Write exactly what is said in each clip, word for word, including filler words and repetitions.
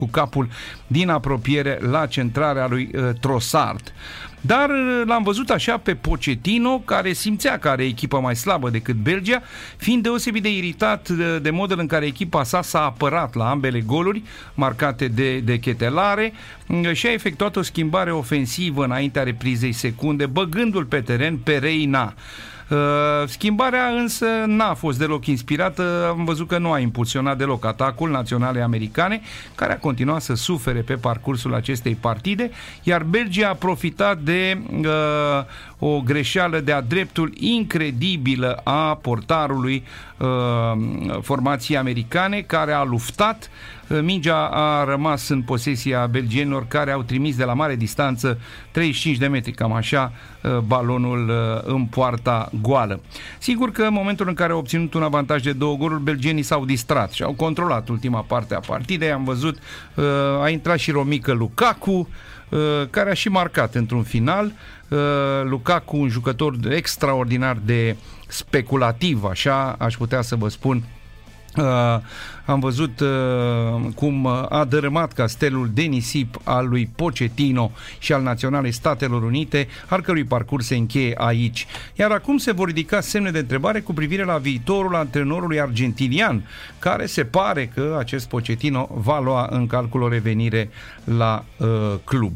cu capul din apropiere la centrarea lui uh, Trossard. Dar uh, l-am văzut așa pe Pochettino, care simțea că are echipă mai slabă decât Belgia, fiind deosebit de iritat de, de modul în care echipa sa s-a apărat la ambele goluri marcate de, de Chetelare uh, și a efectuat o schimbare ofensivă înaintea reprizei secunde, băgându-l pe teren pe Reina. Uh, schimbarea însă n-a fost deloc inspirată, am văzut că nu a impulsionat deloc atacul naționalei americane, care a continuat să sufere pe parcursul acestei partide, iar Belgia a profitat de uh, o greșeală de-a dreptul incredibilă a portarului uh, formației americane, care a luptat. Mingea a rămas în posesia belgienilor, care au trimis de la mare distanță, treizeci și cinci de metri, cam așa, balonul în poarta goală. Sigur că în momentul în care au obținut un avantaj de două goluri, belgienii s-au distrat și au controlat ultima parte a partidei. Am văzut, a intrat și Romelu Lukaku, care a și marcat într-un final. Lukaku, un jucător extraordinar de speculativ, așa aș putea să vă spun. Uh, am văzut uh, cum a dărâmat castelul de nisip al lui Pochettino și al Naționalei Statelor Unite, al cărui parcurs se încheie aici. Iar acum se vor ridica semne de întrebare cu privire la viitorul antrenorului argentinian, care se pare că acest Pochettino va lua în calcul o revenire la uh, club.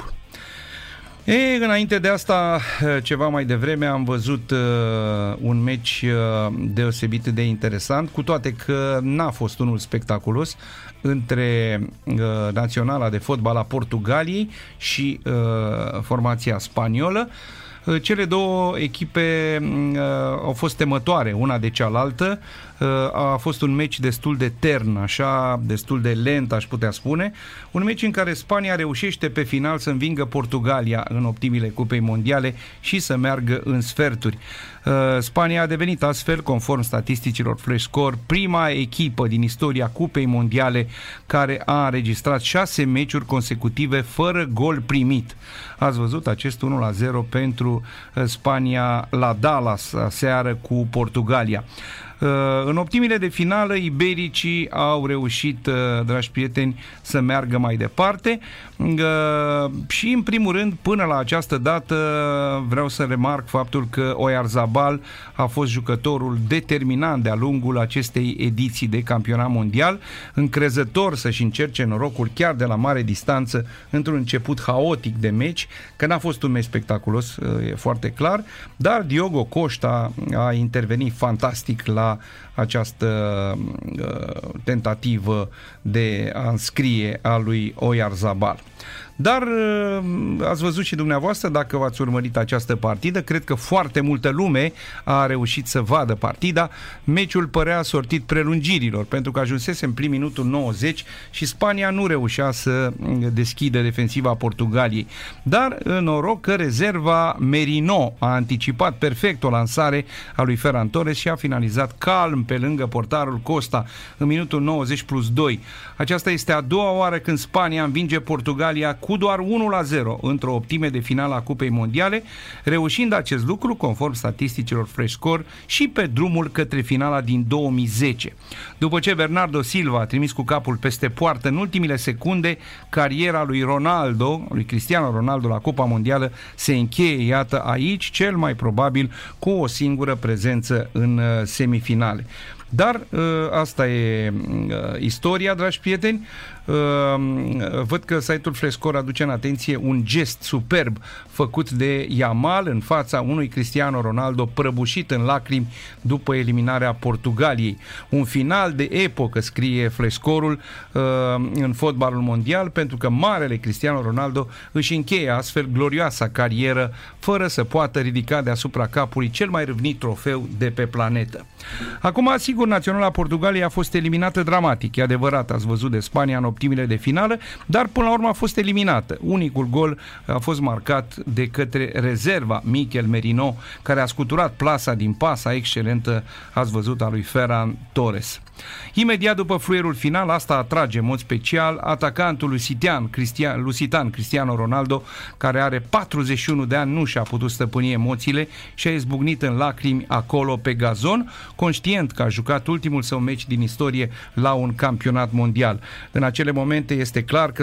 E, înainte de asta, ceva mai devreme, am văzut uh, un meci uh, deosebit de interesant, cu toate că n-a fost unul spectaculos, între uh, Naționala de Fotbal a Portugaliei și uh, formația spaniolă. Uh, cele două echipe uh, au fost temătoare una de cealaltă. Uh, a fost un meci destul de tern, așa, destul de lent, aș putea spune. Un meci în care Spania reușește pe final să învingă Portugalia în optimile Cupei Mondiale și să meargă în sferturi. Uh, Spania a devenit astfel, conform statisticilor Flash Score, prima echipă din istoria Cupei Mondiale care a înregistrat șase meciuri consecutive fără gol primit. Ați văzut acest unu la zero pentru Spania la Dallas aseară cu Portugalia. În optimile de finală, ibericii au reușit, dragi prieteni, să meargă mai departe și, în primul rând, până la această dată, vreau să remarc faptul că Oyarzabal a fost jucătorul determinant de-a lungul acestei ediții de campionat mondial, încrezător să-și încerce norocul chiar de la mare distanță într-un început haotic de meci, că n-a fost un meci spectaculos, e foarte clar, dar Diogo Costa a intervenit fantastic la această uh, tentativă de a înscrie a lui Oyarzabal. Dar ați văzut și dumneavoastră, dacă v-ați urmărit această partidă, cred că foarte multă lume a reușit să vadă partida. Meciul părea sortit prelungirilor, pentru că ajunsese în prim minutul nouăzeci și Spania nu reușea să deschidă defensiva Portugaliei. Dar noroc că rezerva Merino a anticipat perfect o lansare a lui Ferran Torres și a finalizat calm pe lângă portarul Costa în minutul nouăzeci plus doi. Aceasta este a doua oară când Spania învinge Portugalia cu doar unu la zero într-o optime de finală a Cupei Mondiale, reușind acest lucru, conform statisticilor Fresh Score, și pe drumul către finala din două mii zece. După ce Bernardo Silva a trimis cu capul peste poartă în ultimile secunde, cariera lui Ronaldo, lui Cristiano Ronaldo la Cupa Mondială se încheie, iată, aici, cel mai probabil cu o singură prezență în semifinale. Dar asta e istoria, dragi prieteni. Văd că site-ul Flescore aduce în atenție un gest superb făcut de Yamal în fața unui Cristiano Ronaldo prăbușit în lacrimi după eliminarea Portugaliei. Un final de epocă, scrie Flescorul, în fotbalul mondial, pentru că marele Cristiano Ronaldo își încheie astfel glorioasa carieră fără să poată ridica deasupra capului cel mai râvnit trofeu de pe planetă. Acum, sigur, Naționala Portugaliei a fost eliminată dramatic, e adevărat, ați văzut, de Spania în optimile de finală, dar până la urmă a fost eliminată. Unicul gol a fost marcat de către rezerva Mikel Merino, care a scuturat plasa din pasa excelentă, ați văzut, a lui Ferran Torres. Imediat după fluierul final, asta atrage în mod special atacantul Lusitian, Cristian, Lusitan, Cristiano Ronaldo, care are patruzeci și unu de ani, nu și-a putut stăpâni emoțiile și a izbucnit în lacrimi acolo pe gazon, conștient că a jucat ultimul său meci din istorie la un campionat mondial. În acele momente este clar că